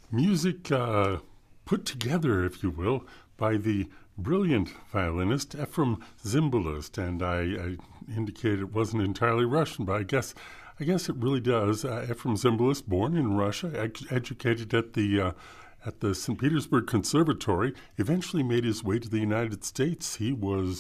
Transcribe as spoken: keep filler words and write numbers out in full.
music uh, put together, if you will, by the brilliant violinist Efrem Zimbalist. And I, I indicated it wasn't entirely Russian, but I guess I guess it really does. Uh, Efrem Zimbalist, born in Russia, ed- educated at the uh, at the Saint Petersburg Conservatory, eventually made his way to the United States. He was